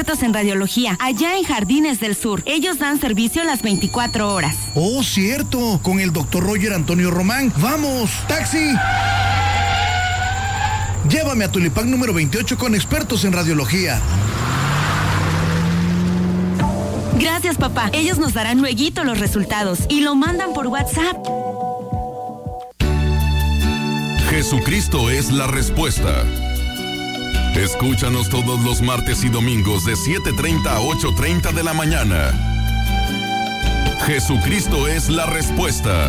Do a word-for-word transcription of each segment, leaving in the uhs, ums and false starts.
Expertos en Radiología, allá en Jardines del Sur. Ellos dan servicio las veinticuatro horas. Oh, cierto, con el doctor Roger Antonio Román. ¡Vamos! ¡Taxi! Llévame a Tulipán número veintiocho con Expertos en Radiología. Gracias, papá. Ellos nos darán lueguito los resultados y lo mandan por WhatsApp. Jesucristo es la respuesta. Escúchanos todos los martes y domingos de siete treinta a ocho treinta de la mañana. Jesucristo es la respuesta.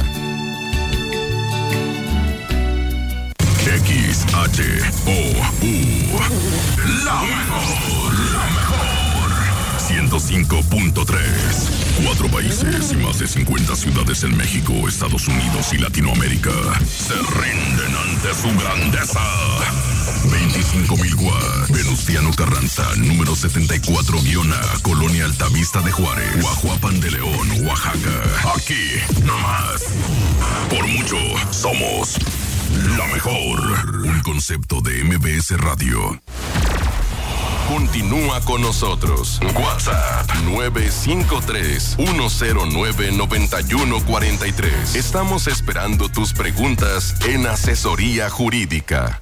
X H O U. La mejor, la mejor. ciento cinco punto tres. Cuatro países y más de cincuenta ciudades en México, Estados Unidos y Latinoamérica se rinden ante su grandeza. veinticinco mil watts. Venustiano Carranza, número setenta y cuatro A, Colonia Altavista de Juárez, Guajuapan de León, Oaxaca. Aquí, nomás. Por mucho, somos la mejor. Un concepto de M B S Radio. Continúa con nosotros. WhatsApp nueve cinco tres, uno cero nueve, nueve uno cuatro tres. Estamos esperando tus preguntas en Asesoría Jurídica.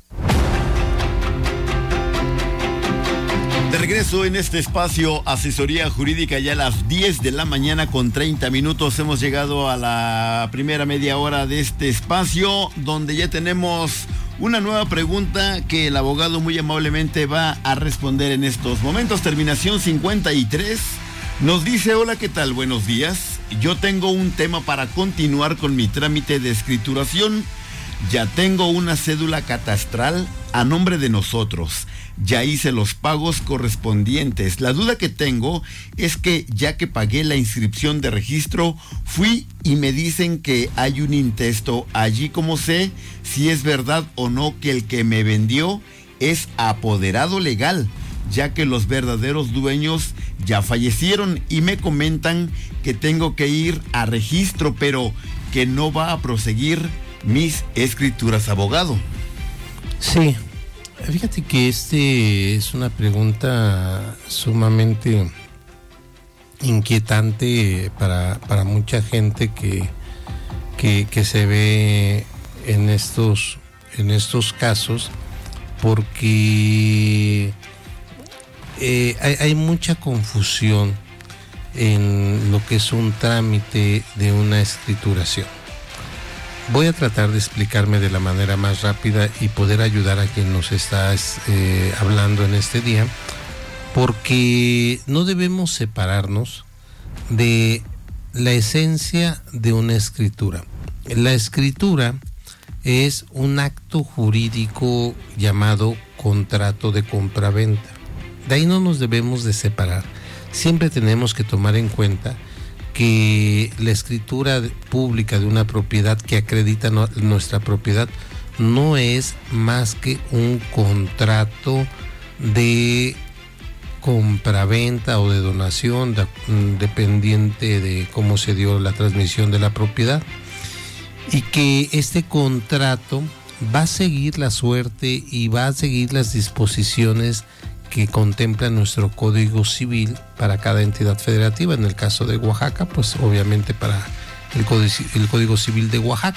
De regreso en este espacio Asesoría Jurídica, ya a las diez de la mañana con treinta minutos. Hemos llegado a la primera media hora de este espacio, donde ya tenemos una nueva pregunta que el abogado muy amablemente va a responder en estos momentos. Terminación cincuenta y tres nos dice: hola, ¿qué tal? Buenos días. Yo tengo un tema para continuar con mi trámite de escrituración. Ya tengo una cédula catastral a nombre de nosotros. Ya hice los pagos correspondientes. La duda que tengo es que ya que pagué la inscripción de registro, fui y me dicen que hay un intesto allí. ¿Cómo sé si es verdad o no que el que me vendió es apoderado legal, ya que los verdaderos dueños ya fallecieron? Y me comentan que tengo que ir a registro, pero que no va a proseguir mis escrituras, abogado. Sí, fíjate que este es una pregunta sumamente inquietante para, para mucha gente que, que, que se ve en estos, en estos casos, porque eh, hay, hay mucha confusión en lo que es un trámite de una escrituración. Voy a tratar de explicarme de la manera más rápida y poder ayudar a quien nos está eh, hablando en este día, porque no debemos separarnos de la esencia de una escritura. La escritura es un acto jurídico llamado contrato de compraventa. De ahí no nos debemos de separar. Siempre tenemos que tomar en cuenta que la escritura pública de una propiedad que acredita no, nuestra propiedad no es más que un contrato de compraventa o de donación, de, dependiente de cómo se dio la transmisión de la propiedad, y que este contrato va a seguir la suerte y va a seguir las disposiciones que contempla nuestro Código Civil para cada entidad federativa. En el caso de Oaxaca, pues obviamente para el Código, el Código Civil de Oaxaca.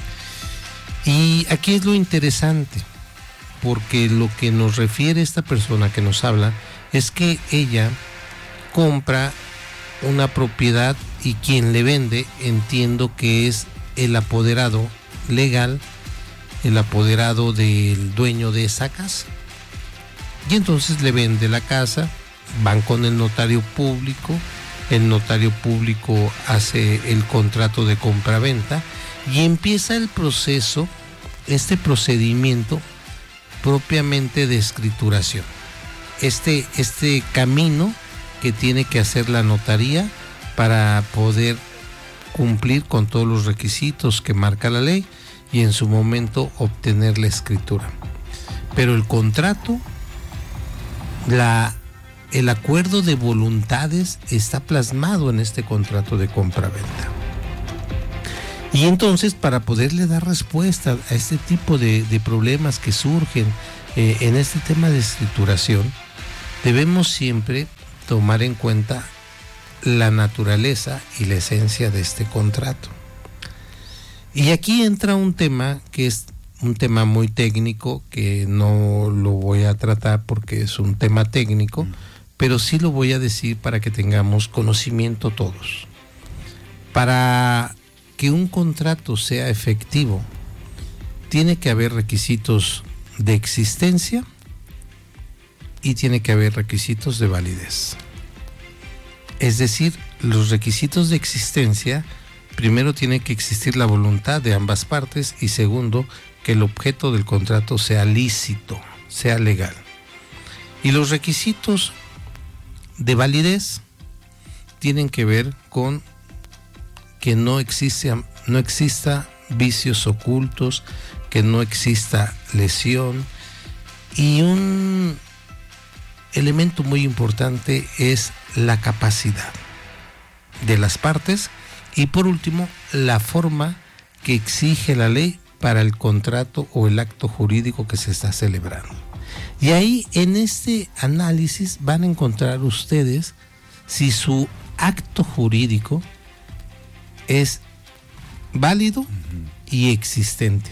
Y aquí es lo interesante, porque lo que nos refiere esta persona que nos habla es que ella compra una propiedad y quien le vende, entiendo que es el apoderado legal, el apoderado del dueño de esa casa. Y entonces le vende la casa, van con el notario público, el notario público hace el contrato de compraventa y empieza el proceso, este procedimiento propiamente de escrituración. Este, este camino que tiene que hacer la notaría para poder cumplir con todos los requisitos que marca la ley y en su momento obtener la escritura. Pero el contrato, La, el acuerdo de voluntades está plasmado en este contrato de compraventa. Y entonces, para poderle dar respuesta a este tipo de, de problemas que surgen eh, en este tema de escrituración, debemos siempre tomar en cuenta la naturaleza y la esencia de este contrato. Y aquí entra un tema que es un tema muy técnico, que no lo voy a tratar porque es un tema técnico, mm. pero sí lo voy a decir para que tengamos conocimiento todos. Para que un contrato sea efectivo, tiene que haber requisitos de existencia y tiene que haber requisitos de validez. Es decir, los requisitos de existencia, primero tiene que existir la voluntad de ambas partes y segundo, que el objeto del contrato sea lícito, sea legal. Y los requisitos de validez tienen que ver con que no exista, no exista vicios ocultos, que no exista lesión, y un elemento muy importante es la capacidad de las partes y por último la forma que exige la ley para el contrato o el acto jurídico que se está celebrando. Y ahí en este análisis van a encontrar ustedes si su acto jurídico es válido uh-huh. y existente.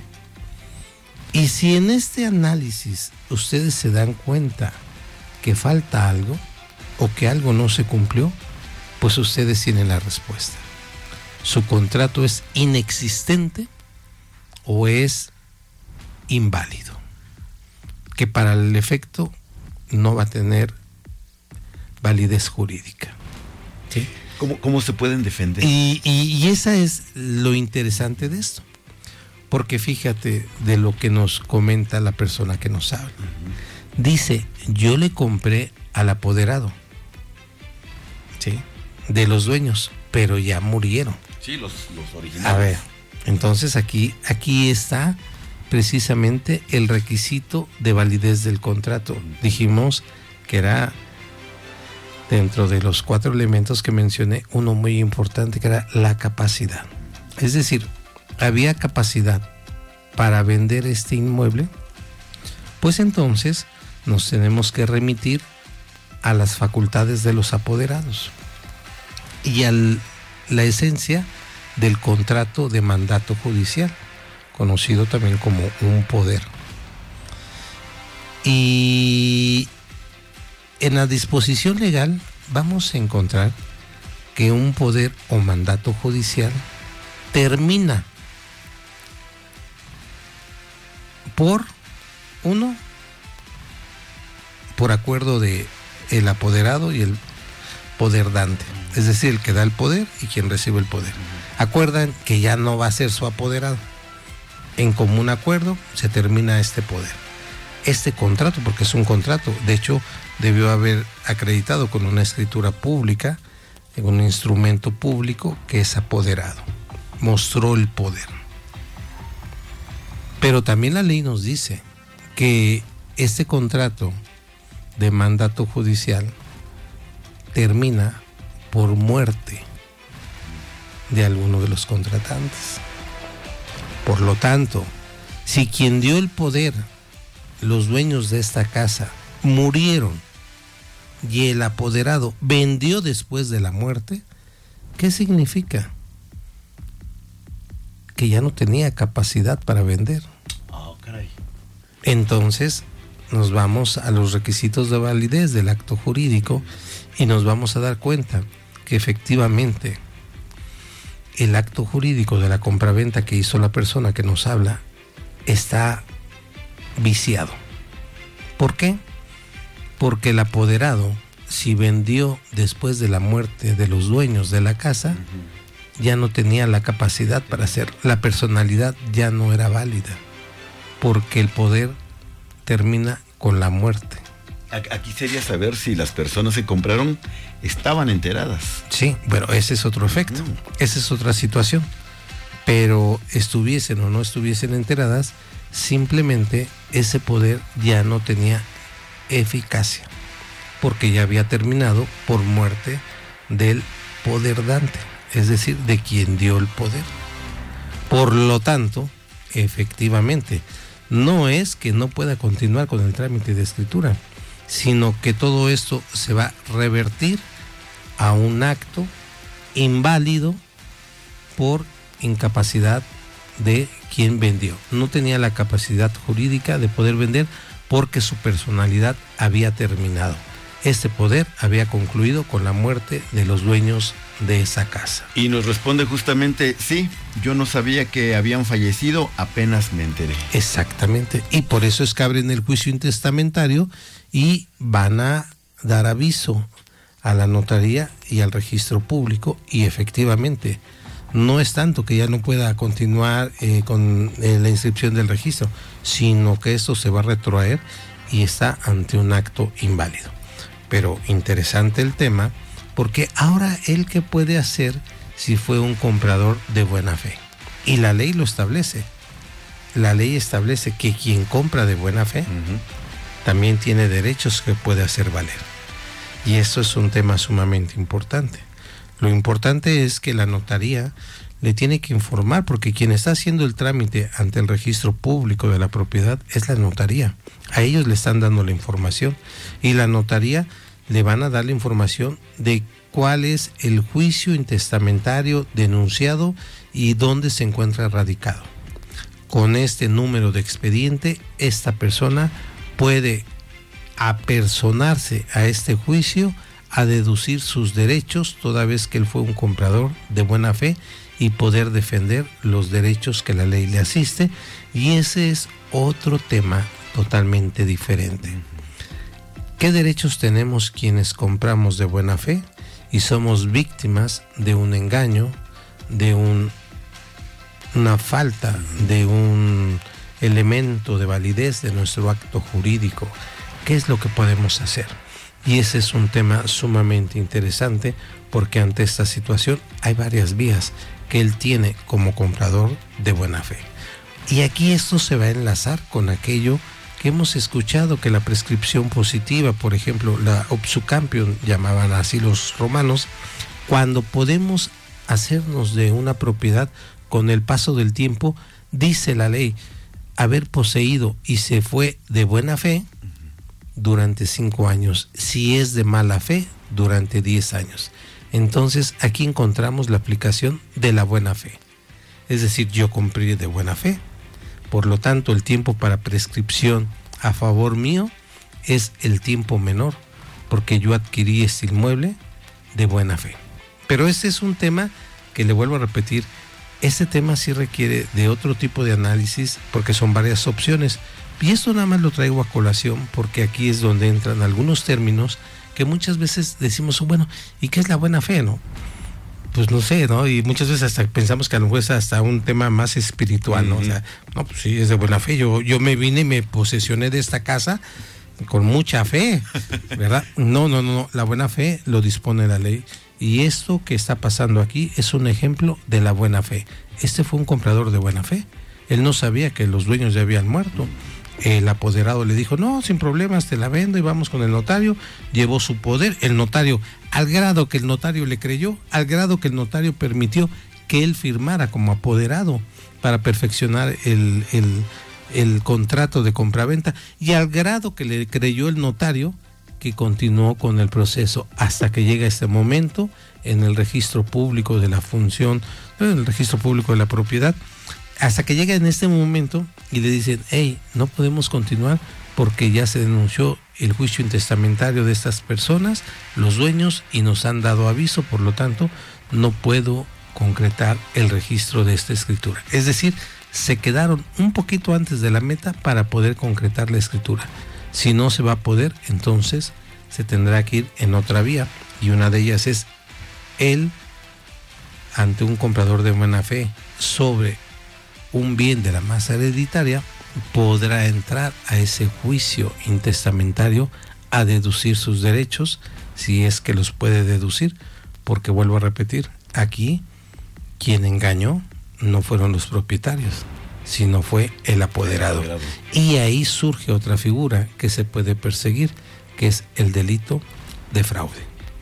Y si en este análisis ustedes se dan cuenta que falta algo o que algo no se cumplió, pues ustedes tienen la respuesta. Su contrato es inexistente o es inválido, que para el efecto no va a tener validez jurídica. ¿Sí? ¿Cómo, cómo se pueden defender? Y, y, y esa es lo interesante de esto, porque fíjate de lo que nos comenta la persona que nos habla. Uh-huh. Dice, yo le compré al apoderado, ¿sí?, de los dueños, pero ya murieron. Sí, los, los originales. A ver, entonces aquí, aquí está precisamente el requisito de validez del contrato. Dijimos que era dentro de los cuatro elementos que mencioné, uno muy importante, que era la capacidad. Es decir, había capacidad para vender este inmueble, pues entonces nos tenemos que remitir a las facultades de los apoderados y a la esencia del contrato de mandato judicial, conocido también como un poder. Y en la disposición legal vamos a encontrar que un poder o mandato judicial termina por uno, por acuerdo de el apoderado y el poder dante, es decir, el que da el poder y quien recibe el poder. Acuerdan que ya no va a ser su apoderado. En común acuerdo se termina este poder, este contrato, porque es un contrato. De hecho, debió haber acreditado con una escritura pública, en un instrumento público, que es apoderado. Mostró el poder. Pero también la ley nos dice que este contrato de mandato judicial termina por muerte de alguno de los contratantes. Por lo tanto, si quien dio el poder, los dueños de esta casa, murieron y el apoderado vendió después de la muerte, ¿qué significa? Que ya no tenía capacidad para vender. Oh, caray. Entonces nos vamos a los requisitos de validez del acto jurídico y nos vamos a dar cuenta que efectivamente el acto jurídico de la compraventa que hizo la persona que nos habla está viciado. ¿Por qué? Porque el apoderado, si vendió después de la muerte de los dueños de la casa, uh-huh. ya no tenía la capacidad para hacer, la personalidad ya no era válida, porque el poder termina con la muerte. Aquí sería saber si las personas que compraron estaban enteradas. Sí, pero ese es otro efecto, uh-huh. esa es otra situación. Pero estuviesen o no estuviesen enteradas, simplemente ese poder ya no tenía eficacia, porque ya había terminado por muerte del poder dante, es decir, de quien dio el poder. Por lo tanto, efectivamente, no es que no pueda continuar con el trámite de escritura, sino que todo esto se va a revertir a un acto inválido por incapacidad de quien vendió. No tenía la capacidad jurídica de poder vender porque su personalidad había terminado. Este poder había concluido con la muerte de los dueños de esa casa. Y nos responde justamente, sí, yo no sabía que habían fallecido, apenas me enteré. Exactamente, y por eso es que abren el juicio intestamentario y van a dar aviso a la notaría y al registro público, y efectivamente no es tanto que ya no pueda continuar eh, con eh, la inscripción del registro, sino que esto se va a retrotraer y está ante un acto inválido. Pero interesante el tema, porque ahora él qué puede hacer si fue un comprador de buena fe. Y la ley lo establece. La ley establece que quien compra de buena fe uh-huh. también tiene derechos que puede hacer valer. Y esto es un tema sumamente importante. Lo importante es que la notaría le tiene que informar, porque quien está haciendo el trámite ante el registro público de la propiedad es la notaría. A ellos le están dando la información y la notaría le van a dar la información de cuál es el juicio intestamentario denunciado y dónde se encuentra radicado. Con este número de expediente, esta persona puede apersonarse a este juicio, a deducir sus derechos, toda vez que él fue un comprador de buena fe, y poder defender los derechos que la ley le asiste. Y ese es otro tema totalmente diferente. ¿Qué derechos tenemos quienes compramos de buena fe y somos víctimas de un engaño, de un, una falta de un elemento de validez de nuestro acto jurídico? ¿Qué es lo que podemos hacer? Y ese es un tema sumamente interesante, porque ante esta situación hay varias vías que él tiene como comprador de buena fe. Y aquí esto se va a enlazar con aquello que hemos escuchado, que la prescripción positiva, por ejemplo, la obsucampion, llamaban así los romanos, cuando podemos hacernos de una propiedad con el paso del tiempo, dice la ley, haber poseído y se fue de buena fe durante cinco años, si es de mala fe, durante diez años. Entonces aquí encontramos la aplicación de la buena fe. Es decir, yo compré de buena fe, por lo tanto el tiempo para prescripción a favor mío es el tiempo menor, porque yo adquirí este inmueble de buena fe. Pero este es un tema que, le vuelvo a repetir, este tema sí requiere de otro tipo de análisis, porque son varias opciones. Y esto nada más lo traigo a colación porque aquí es donde entran algunos términos que muchas veces decimos, bueno, ¿y qué es la buena fe, no? Pues no sé, ¿no? Y muchas veces hasta pensamos que a lo mejor es hasta un tema más espiritual, ¿no? Uh-huh. O sea, no, pues sí, es de buena fe. Yo, yo me vine y me posesioné de esta casa con mucha fe, ¿verdad? No, no, no, la buena fe lo dispone la ley. Y esto que está pasando aquí es un ejemplo de la buena fe. Este fue un comprador de buena fe. Él no sabía que los dueños ya habían muerto. El apoderado le dijo, no, sin problemas, te la vendo y vamos con el notario. Llevó su poder, el notario, al grado que el notario le creyó, al grado que el notario permitió que él firmara como apoderado para perfeccionar el, el, el contrato de compraventa, y al grado que le creyó el notario, que continuó con el proceso hasta que llega este momento en el registro público de la función, en el registro público de la propiedad, hasta que llega en este momento y le dicen, hey, no podemos continuar porque ya se denunció el juicio intestamentario de estas personas, los dueños, y nos han dado aviso, por lo tanto, no puedo concretar el registro de esta escritura. Es decir, se quedaron un poquito antes de la meta para poder concretar la escritura. Si no se va a poder, entonces se tendrá que ir en otra vía, y una de ellas es él, ante un comprador de buena fe sobre un bien de la masa hereditaria, podrá entrar a ese juicio intestamentario a deducir sus derechos, si es que los puede deducir, porque vuelvo a repetir, aquí quien engañó no fueron los propietarios, sino fue el apoderado. el apoderado. Y ahí surge otra figura que se puede perseguir, que es el delito de fraude.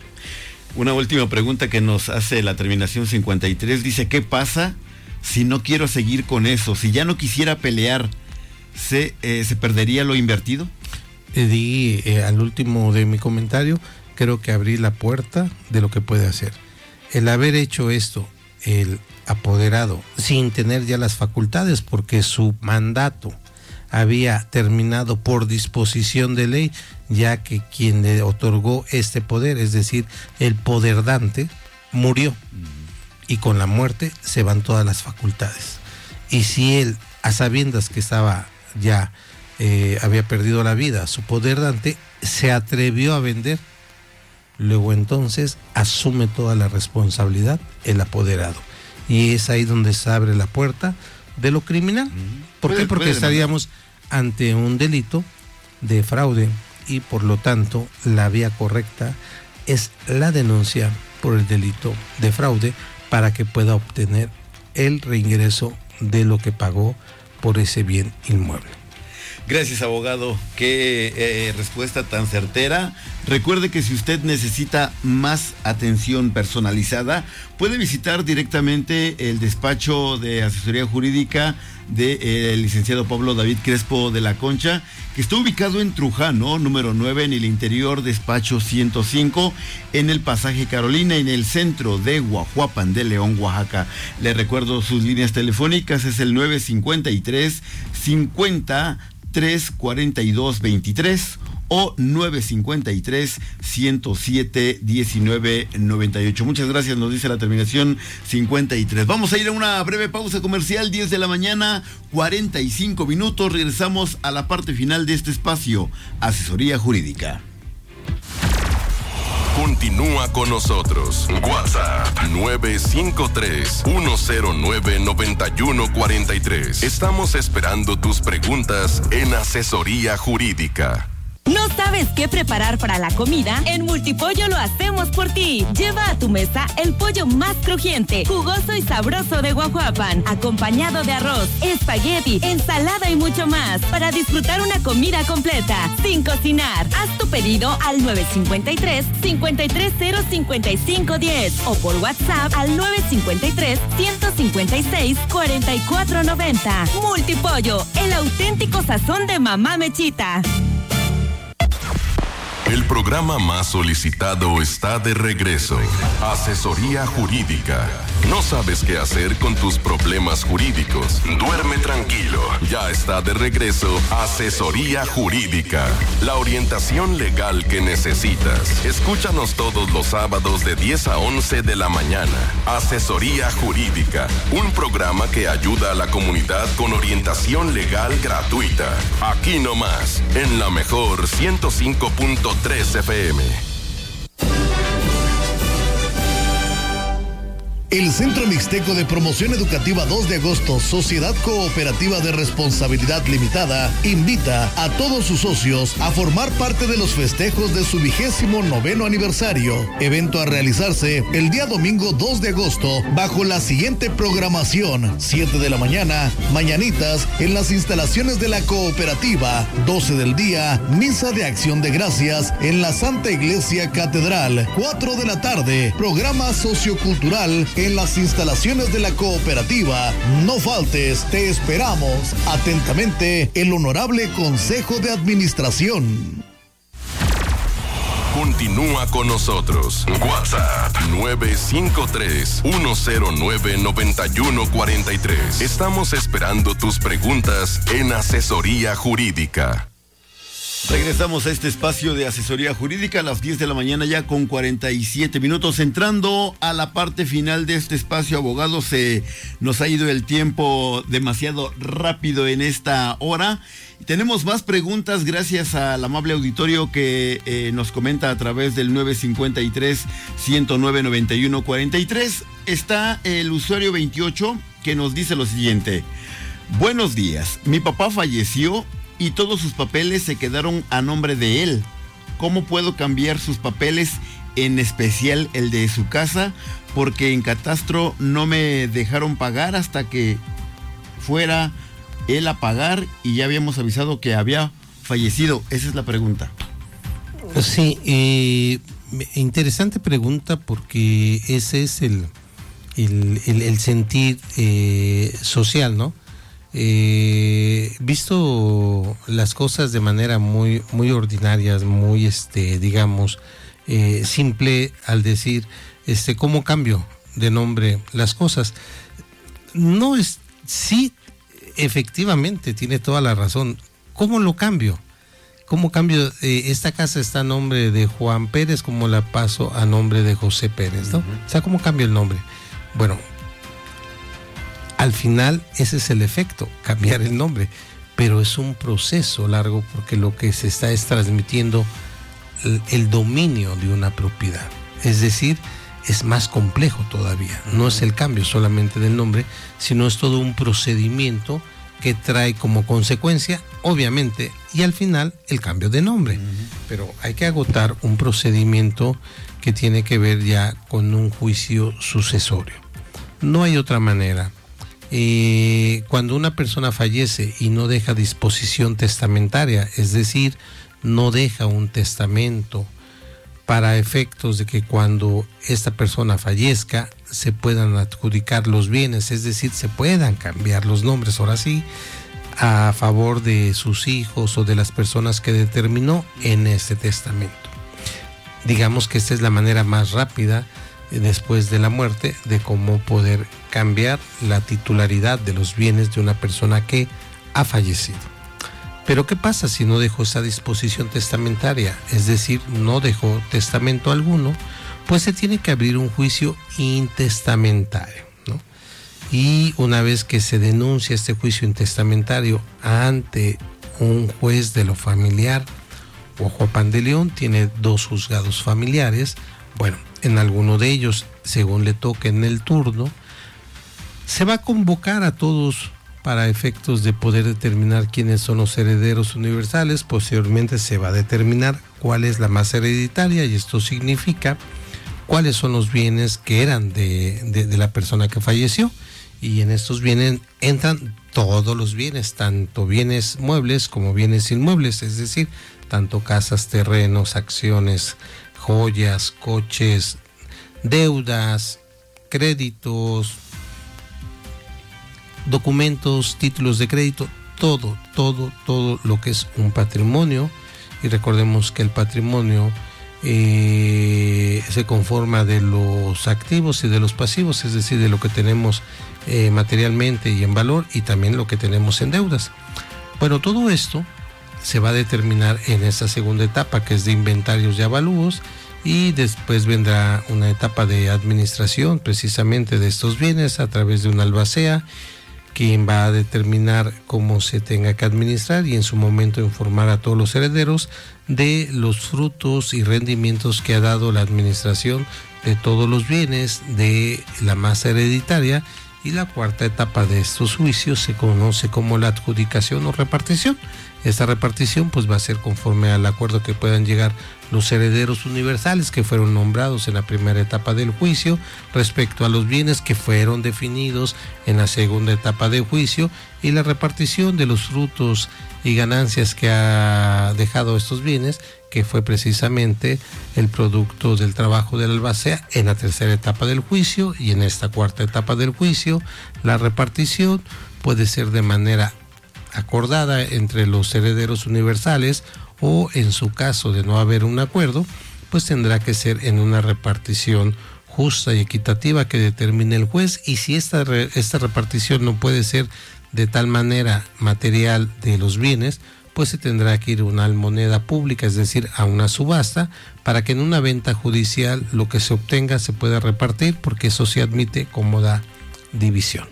Una última pregunta que nos hace la terminación cincuenta y tres, dice, ¿qué pasa si no quiero seguir con eso? Si ya no quisiera pelear, ¿se, eh, ¿se perdería lo invertido? eh, di eh, al último de mi comentario, creo que abrí la puerta de lo que puede hacer. El haber hecho esto, el apoderado, sin tener ya las facultades, porque su mandato había terminado por disposición de ley, ya que quien le otorgó este poder, es decir, el poderdante, murió. Y con la muerte se van todas las facultades. Y si él, a sabiendas que estaba ya, eh, había perdido la vida, su poderdante, se atrevió a vender, luego entonces asume toda la responsabilidad el apoderado. Y es ahí donde se abre la puerta de lo criminal. ¿Por puede, qué? Porque estaríamos ante un delito de fraude y por lo tanto la vía correcta es la denuncia por el delito de fraude para que pueda obtener el reingreso de lo que pagó por ese bien inmueble. Gracias, abogado. Qué eh, respuesta tan certera. Recuerde que si usted necesita más atención personalizada, puede visitar directamente el despacho de asesoría jurídica del de, eh, licenciado Pablo David Crespo de la Concha, que está ubicado en Trujano, número nueve, en el interior, despacho ciento cinco, en el pasaje Carolina, en el centro de Guajuapan de León, Oaxaca. Le recuerdo sus líneas telefónicas, es el nueve cincuenta y tres, cincuenta, tres cuarenta y dos veintitrés o nueve cincuenta y tres, ciento siete, diecinueve noventa y ocho. Muchas gracias, nos dice la terminación cincuenta y tres. Vamos a ir a una breve pausa comercial, diez de la mañana, cuarenta y cinco minutos. Regresamos a la parte final de este espacio, asesoría jurídica. Continúa con nosotros. WhatsApp nueve cinco tres, uno cero nueve, nueve uno cuatro tres. Estamos esperando tus preguntas en Asesoría Jurídica. ¿No sabes qué preparar para la comida? En Multipollo lo hacemos por ti. Lleva a tu mesa el pollo más crujiente, jugoso y sabroso de Guajuapan, acompañado de arroz, espagueti, ensalada y mucho más, para disfrutar una comida completa, sin cocinar. Haz tu pedido al nueve cincuenta y tres, cincuenta y tres cero, cincuenta y cinco diez o por WhatsApp al nueve cincuenta y tres, ciento cincuenta y seis, cuarenta y cuatro noventa. Multipollo, el auténtico sazón de Mamá Mechita. El programa más solicitado está de regreso. Asesoría Jurídica. ¿No sabes qué hacer con tus problemas jurídicos? Duerme tranquilo. Ya está de regreso Asesoría Jurídica. La orientación legal que necesitas. Escúchanos todos los sábados de diez a once de la mañana. Asesoría Jurídica. Un programa que ayuda a la comunidad con orientación legal gratuita. Aquí nomás, en la mejor ciento cinco punto tres F M. El Centro Mixteco de Promoción Educativa dos de agosto, Sociedad Cooperativa de Responsabilidad Limitada, invita a todos sus socios a formar parte de los festejos de su vigésimo noveno aniversario. Evento a realizarse el día domingo dos de agosto bajo la siguiente programación: siete de la mañana, mañanitas en las instalaciones de la cooperativa; doce del día, misa de acción de gracias en la Santa Iglesia Catedral; cuatro de la tarde, programa sociocultural en las instalaciones de la cooperativa. No faltes, te esperamos. Atentamente, el Honorable Consejo de Administración. Continúa con nosotros. WhatsApp nueve cinco tres, uno cero nueve, nueve uno cuatro tres. Estamos esperando tus preguntas en Asesoría Jurídica. Regresamos a este espacio de asesoría jurídica a las diez de la mañana ya con cuarenta y siete minutos. Entrando a la parte final de este espacio, abogados, se nos ha ido el tiempo demasiado rápido en esta hora. Tenemos más preguntas gracias al amable auditorio que eh, nos comenta a través del nueve cincuenta y tres, ciento nueve, noventa y uno cuarenta y tres. Está el usuario veintiocho que nos dice lo siguiente: buenos días, mi papá falleció y todos sus papeles se quedaron a nombre de él. ¿Cómo puedo cambiar sus papeles, en especial el de su casa? Porque en catastro no me dejaron pagar hasta que fuera él a pagar y ya habíamos avisado que había fallecido. Esa es la pregunta. Sí, eh, interesante pregunta, porque ese es el, el, el, el sentir eh, social, ¿no? eh, visto las cosas de manera muy, muy ordinarias, muy, este, digamos, eh, simple al decir, este, ¿cómo cambio de nombre las cosas? No es, sí, efectivamente, tiene toda la razón. ¿Cómo lo cambio? ¿Cómo cambio? Eh, esta casa está a nombre de Juan Pérez, ¿cómo la paso a nombre de José Pérez, no? Uh-huh. O sea, ¿cómo cambio el nombre? Bueno, al final ese es el efecto, cambiar el nombre, pero es un proceso largo porque lo que se está es transmitiendo el, el dominio de una propiedad. Es decir, es más complejo todavía. No es el cambio solamente del nombre, sino es todo un procedimiento que trae como consecuencia, obviamente, y al final el cambio de nombre. Uh-huh. Pero hay que agotar un procedimiento que tiene que ver ya con un juicio sucesorio. No hay otra manera. Eh, cuando una persona fallece y no deja disposición testamentaria, es decir, no deja un testamento para efectos de que cuando esta persona fallezca se puedan adjudicar los bienes, es decir, se puedan cambiar los nombres, ahora sí, a favor de sus hijos o de las personas que determinó en este testamento. Digamos que esta es la manera más rápida después de la muerte de cómo poder cambiar la titularidad de los bienes de una persona que ha fallecido. Pero ¿qué pasa si no dejó esa disposición testamentaria? Es decir, no dejó testamento alguno, pues se tiene que abrir un juicio intestamentario, ¿no? Y una vez que se denuncia este juicio intestamentario ante un juez de lo familiar, Guajuapan de León tiene dos juzgados familiares. Bueno, en alguno de ellos, según le toque en el turno, se va a convocar a todos para efectos de poder determinar quiénes son los herederos universales. Posteriormente se va a determinar cuál es la masa hereditaria, y esto significa cuáles son los bienes que eran de, de, de la persona que falleció, y en estos bienes entran todos los bienes, tanto bienes muebles como bienes inmuebles, es decir, tanto casas, terrenos, acciones, joyas, coches, deudas, créditos, documentos, títulos de crédito, todo, todo, todo lo que es un patrimonio. Y recordemos que el patrimonio eh, se conforma de los activos y de los pasivos, es decir, de lo que tenemos eh, materialmente y en valor, y también lo que tenemos en deudas. Bueno, todo esto se va a determinar en esa segunda etapa, que es de inventarios y avalúos, y después vendrá una etapa de administración precisamente de estos bienes a través de una albacea, quien va a determinar cómo se tenga que administrar y en su momento informar a todos los herederos de los frutos y rendimientos que ha dado la administración de todos los bienes de la masa hereditaria. Y la cuarta etapa de estos juicios se conoce como la adjudicación o repartición. Esta repartición pues va a ser conforme al acuerdo que puedan llegar los herederos universales que fueron nombrados en la primera etapa del juicio respecto a los bienes que fueron definidos en la segunda etapa del juicio, y la repartición de los frutos y ganancias que ha dejado estos bienes, que fue precisamente el producto del trabajo del albacea en la tercera etapa del juicio. Y en esta cuarta etapa del juicio, la repartición puede ser de manera acordada entre los herederos universales, o en su caso de no haber un acuerdo, pues tendrá que ser en una repartición justa y equitativa que determine el juez. Y si esta, re, esta repartición no puede ser de tal manera material de los bienes, pues se tendrá que ir a una almoneda pública, es decir, a una subasta, para que en una venta judicial lo que se obtenga se pueda repartir, porque eso se admite como da división.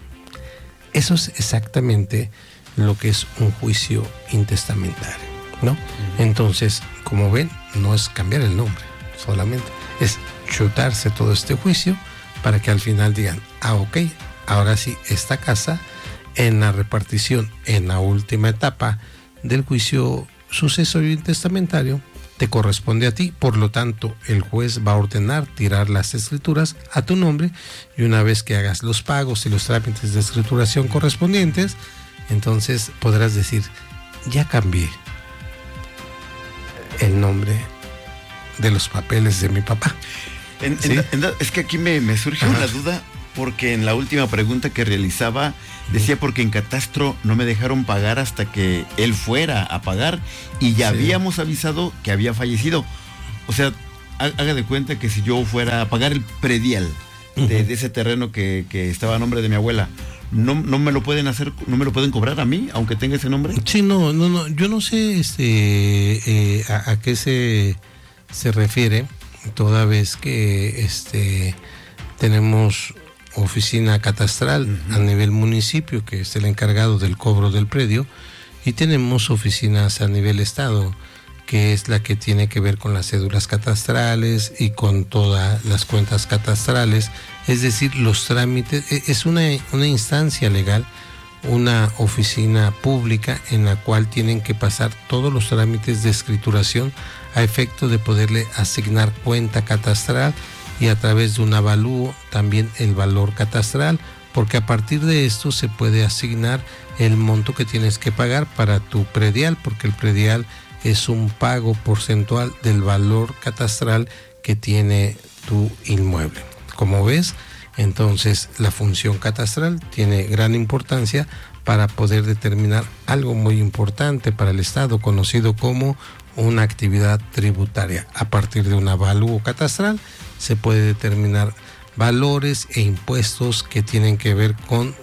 Eso es exactamente lo que es un juicio intestamentario, ¿no? Entonces, como ven, no es cambiar el nombre solamente, es chutarse todo este juicio para que al final digan, ah, ok, ahora sí, esta casa en la repartición, en la última etapa del juicio sucesorio intestamentario, te corresponde a ti. Por lo tanto, el juez va a ordenar tirar las escrituras a tu nombre, y una vez que hagas los pagos y los trámites de escrituración correspondientes, entonces podrás decir, ya cambié el nombre de los papeles de mi papá. En, ¿Sí? en, en, es que aquí me, me surge Ajá. una duda. porque en la última pregunta que realizaba decía porque en catastro no me dejaron pagar hasta que él fuera a pagar y ya sí. habíamos avisado que había fallecido. O sea, haga de cuenta que si yo fuera a pagar el predial uh-huh. de, de ese terreno que, que estaba a nombre de mi abuela, no, no me lo pueden hacer, no me lo pueden cobrar a mí, aunque tenga ese nombre. Sí, no, no, no, yo no sé este eh, a, a qué se, se refiere, toda vez que este tenemos oficina catastral uh-huh. a nivel municipio, que es el encargado del cobro del predio, y tenemos oficinas a nivel estado, que es la que tiene que ver con las cédulas catastrales y con todas las cuentas catastrales, es decir, los trámites. Es una, una instancia legal, una oficina pública en la cual tienen que pasar todos los trámites de escrituración a efecto de poderle asignar cuenta catastral y a través de un avalúo también el valor catastral, porque a partir de esto se puede asignar el monto que tienes que pagar para tu predial, porque el predial es un pago porcentual del valor catastral que tiene tu inmueble. Como ves, entonces la función catastral tiene gran importancia para poder determinar algo muy importante para el Estado, conocido como una actividad tributaria. A partir de un avalúo catastral se puede determinar valores e impuestos que tienen que ver con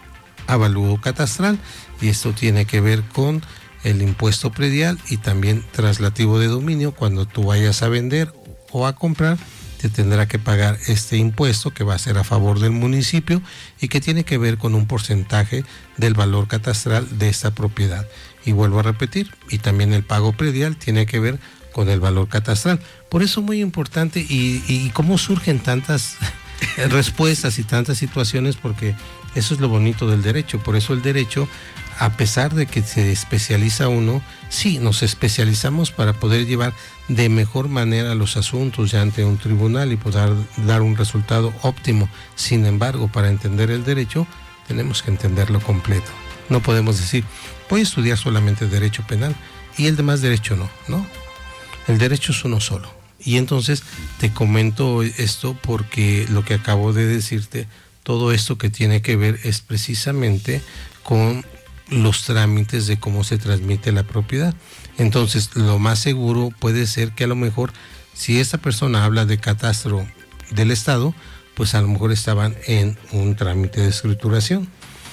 avalúo catastral, y esto tiene que ver con el impuesto predial y también traslativo de dominio. Cuando tú vayas a vender o a comprar, te tendrá que pagar este impuesto que va a ser a favor del municipio y que tiene que ver con un porcentaje del valor catastral de esta propiedad. Y vuelvo a repetir, y también el pago predial tiene que ver con el valor catastral. Por eso muy importante, y, y cómo surgen tantas respuestas y tantas situaciones, porque eso es lo bonito del derecho. Por eso el derecho, a pesar de que se especializa uno, sí, nos especializamos para poder llevar de mejor manera los asuntos ya ante un tribunal y poder dar un resultado óptimo. Sin embargo, para entender el derecho, tenemos que entenderlo completo. No podemos decir, voy a estudiar solamente derecho penal y el demás derecho no, ¿no? El derecho es uno solo. Y entonces te comento esto porque lo que acabo de decirte, todo esto que tiene que ver es precisamente con los trámites de cómo se transmite la propiedad. Entonces, lo más seguro puede ser que a lo mejor, si esta persona habla de catastro del Estado, pues a lo mejor estaban en un trámite de escrituración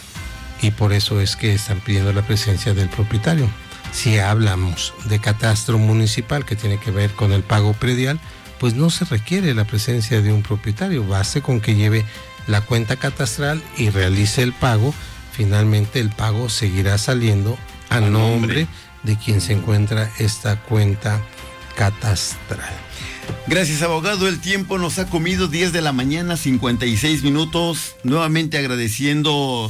y por eso es que están pidiendo la presencia del propietario. Si hablamos de catastro municipal, que tiene que ver con el pago predial, pues no se requiere la presencia de un propietario, basta con que lleve la cuenta catastral y realice el pago. Finalmente el pago seguirá saliendo a nombre de quien se encuentra esta cuenta catastral. Gracias, abogado. El tiempo nos ha comido. Diez de la mañana, cincuenta y seis minutos. Nuevamente agradeciendo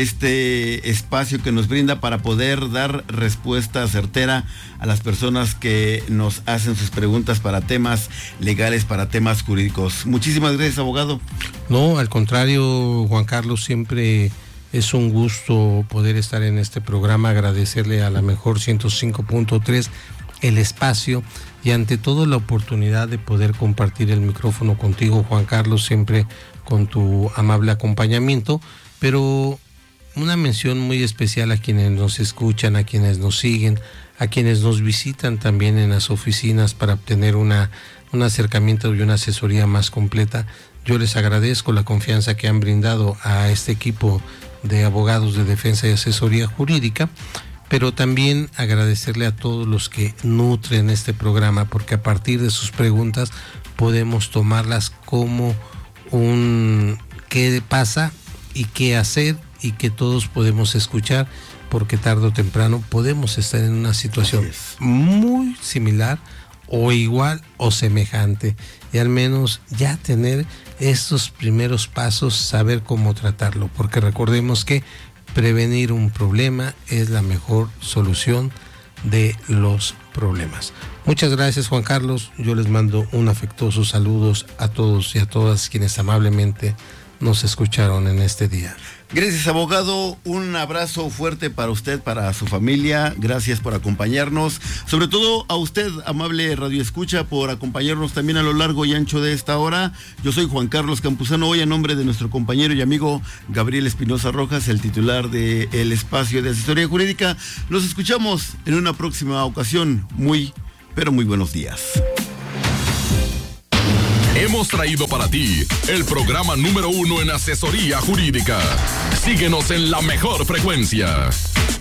este espacio que nos brinda para poder dar respuesta certera a las personas que nos hacen sus preguntas para temas legales, para temas jurídicos. Muchísimas gracias, abogado. No, al contrario, Juan Carlos, siempre es un gusto poder estar en este programa, agradecerle a la mejor ciento cinco punto tres el espacio y ante todo la oportunidad de poder compartir el micrófono contigo, Juan Carlos, siempre con tu amable acompañamiento, pero una mención muy especial a quienes nos escuchan, a quienes nos siguen, a quienes nos visitan también en las oficinas para obtener una, un acercamiento y una asesoría más completa. Yo les agradezco la confianza que han brindado a este equipo de abogados de defensa y asesoría jurídica, pero también agradecerle a todos los que nutren este programa, porque a partir de sus preguntas podemos tomarlas como un qué pasa y qué hacer, y que todos podemos escuchar, porque tarde o temprano podemos estar en una situación muy similar o igual o semejante, y al menos ya tener estos primeros pasos, saber cómo tratarlo, porque recordemos que prevenir un problema es la mejor solución de los problemas. Muchas gracias, Juan Carlos. Yo les mando un afectuoso saludos a todos y a todas quienes amablemente nos escucharon en este día. Gracias, abogado. Un abrazo fuerte para usted, para su familia. Gracias por acompañarnos. Sobre todo a usted, amable radioescucha, por acompañarnos también a lo largo y ancho de esta hora. Yo soy Juan Carlos Campuzano, hoy a nombre de nuestro compañero y amigo Gabriel Espinosa Rojas, el titular del espacio de asesoría jurídica. Los escuchamos en una próxima ocasión. Muy, pero muy buenos días. Hemos traído para ti el programa número uno en asesoría jurídica. Síguenos en la mejor frecuencia.